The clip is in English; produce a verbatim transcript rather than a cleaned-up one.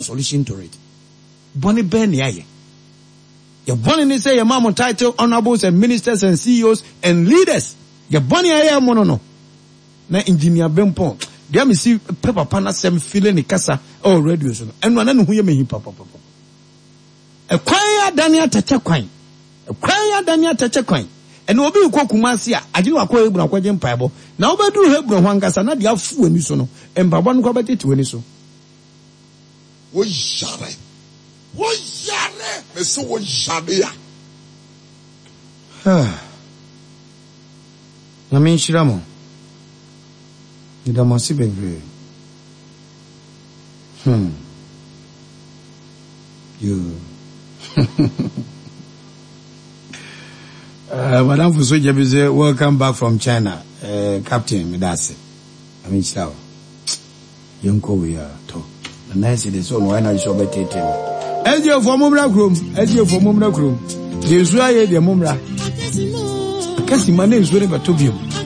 solution to it. Bonnie Ben yaye. Your bonnie ni say your mama title honorables and ministers and C E Os and leaders. Your bonnie yaye mono no. Na engineer Bempon. Dia me see pepper pana sem feeling the kasa or radio so. Enu ana no hu ye me hip papa papa. E kwan ya Daniel tache kwan. E kwan ya Daniel tache kwan. Enu obi ukwo Kumasi a agine wakọ Hebron akwaje mpaebo. Na obeduru Hebron ho ankasa na dia fu ani so no. Empabo no kwa betete ani so. Wo yare. Wo yare. Me so wo yare ya. Ha. Na me nshira mo. Ida masi bebre. Hmm. You. uh, Madam Fuso Jebize, welcome back from China. Uh, Captain Medase. I mean, Shao. Young Ko, we are talk. The nice it is on why not show better. As you for Mumra Groom, as you for Mumra Groom. The Israel, the Mumra. Cassie, my name is very Batubium.